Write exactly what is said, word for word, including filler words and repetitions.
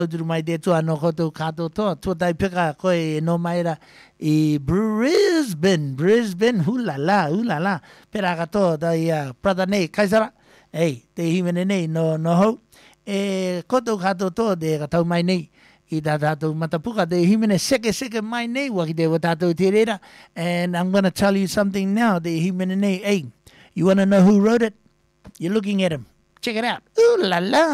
Through my day to ano ko to kato to to tai pika ko e no maira e Brisbane Brisbane hula la hula la pera ka to da ya brother nei kaisara ei te himene nei no no ho e ko to kato to de ka tau mai nei I da da to matapuka de himene seke seke mai nei wa ki de wa tato te reira and I'm going to tell you something now de himene nei hey you want to know who wrote it you're looking at him check it out ooh la la